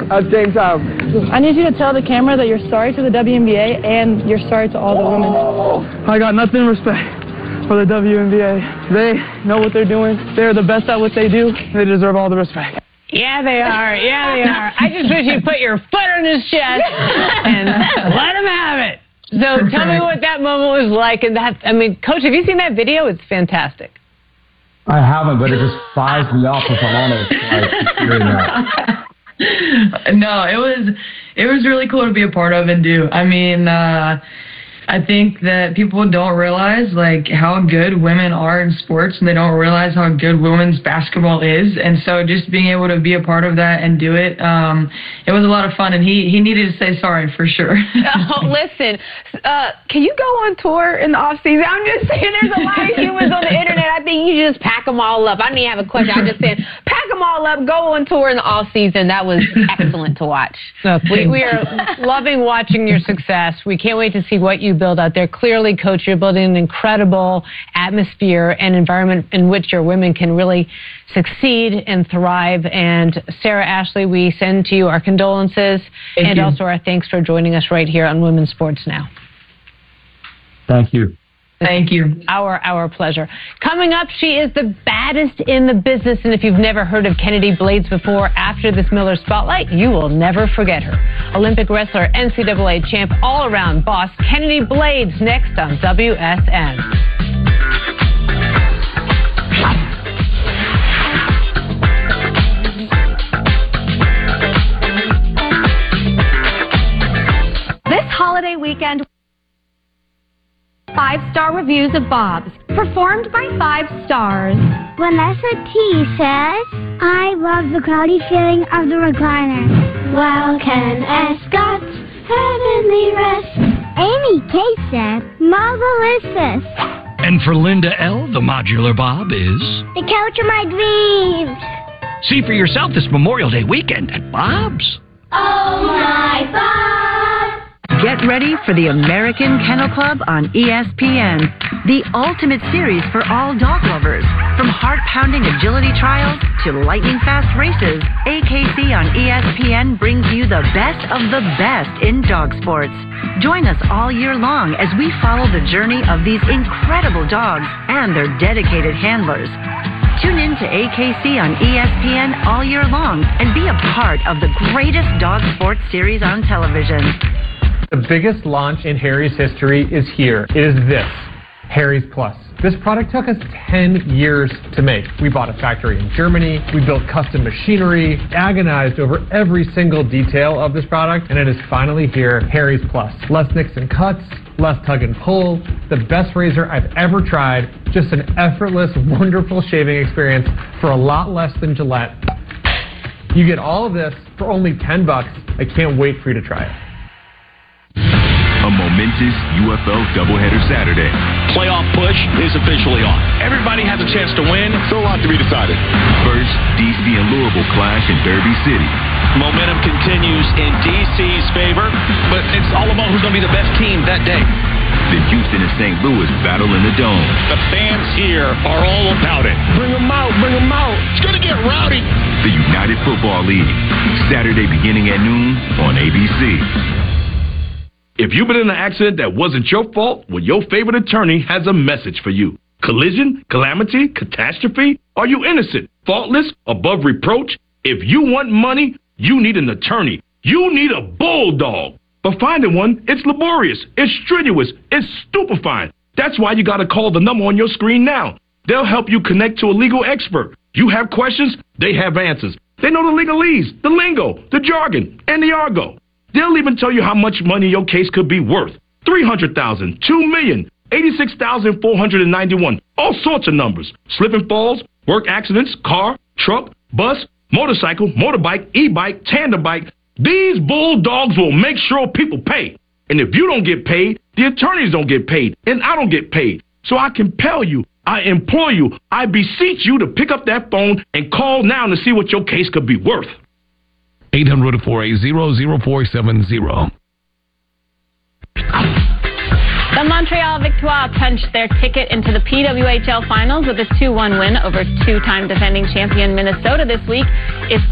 at the same time. I need you to tell the camera that you're sorry to the WNBA and you're sorry to all the women. I got nothing respect for the WNBA. They know what they're doing. They're the best at what they do. They deserve all the respect. Yeah, they are. Yeah, they are. I just wish you'd put your foot on his chest and let him have it. So tell me what that moment was like. And that, I mean, Coach, have you seen that video? It's fantastic. I haven't, but it just fires me off if I'm honest. No, it was really cool to be a part of and do. I mean, I think that people don't realize like how good women are in sports, and they don't realize how good women's basketball is. And so just being able to be a part of that and do it, it was a lot of fun. And he needed to say sorry for sure. Oh, listen, can you go on tour in the off season? I'm just saying, there's a lot of humans on the internet. I think you just pack them all up. I don't even have a question. I'm just saying, pack them all up, go on tour in the off season. That was excellent to watch. We are loving watching your success. We can't wait to see what you build out there. Clearly, Coach, you're building an incredible atmosphere and environment in which your women can really succeed and thrive. And Sarah Ashley, we send to you our condolences and also our thanks for joining us right here on Women's Sports Now. Thank you. Thank you. Our pleasure. Coming up, she is the baddest in the business, and if you've never heard of Kennedy Blades before, after this Miller Spotlight, you will never forget her. Olympic wrestler, NCAA champ, all-around boss, Kennedy Blades, next on WSN. This holiday weekend, 5-star reviews of Bob's, performed by 5 stars. Vanessa T says, I love the cloudy feeling of the recliner. While Ken S. got heavenly rest. Amy K said, marvelous. And for Linda L., the modular Bob is... the couch of my dreams. See for yourself this Memorial Day weekend at Bob's. Oh, my Bob. Get ready for the American Kennel Club on ESPN, the ultimate series for all dog lovers. From heart-pounding agility trials to lightning-fast races, AKC on ESPN brings you the best of the best in dog sports. Join us all year long as we follow the journey of these incredible dogs and their dedicated handlers. Tune in to AKC on ESPN all year long and be a part of the greatest dog sports series on television. The biggest launch in Harry's history is here. It is this, Harry's Plus. This product took us 10 years to make. We bought a factory in Germany, we built custom machinery, agonized over every single detail of this product, and it is finally here, Harry's Plus. Less nicks and cuts, less tug and pull, the best razor I've ever tried, just an effortless, wonderful shaving experience for a lot less than Gillette. You get all of this for only $10. I can't wait for you to try it. A momentous UFL doubleheader Saturday. Playoff push is officially on. Everybody has a chance to win. So a lot to be decided. First, DC and Louisville clash in Derby City. Momentum continues in DC's favor, but it's all about who's going to be the best team that day. Then Houston and St. Louis battle in the Dome. The fans here are all about it. Bring them out, bring them out. It's going to get rowdy. The United Football League. Saturday beginning at noon on ABC. If you've been in an accident that wasn't your fault, well, your favorite attorney has a message for you. Collision, calamity, catastrophe? Are you innocent, faultless, above reproach? If you want money, you need an attorney. You need a bulldog. But finding one, it's laborious, it's strenuous, it's stupefying. That's why you got to call the number on your screen now. They'll help you connect to a legal expert. You have questions, they have answers. They know the legalese, the lingo, the jargon, and the argot. They'll even tell you how much money your case could be worth. $300,000, $2 million, $86,491, all sorts of numbers. Slip and falls, work accidents, car, truck, bus, motorcycle, motorbike, e-bike, tandem bike. These bulldogs will make sure people pay. And if you don't get paid, the attorneys don't get paid, and I don't get paid. So I compel you, I implore you, I beseech you to pick up that phone and call now to see what your case could be worth. 800-480-0470. The Montreal Victoires punched their ticket into the PWHL Finals with a 2-1 win over two-time defending champion Minnesota this week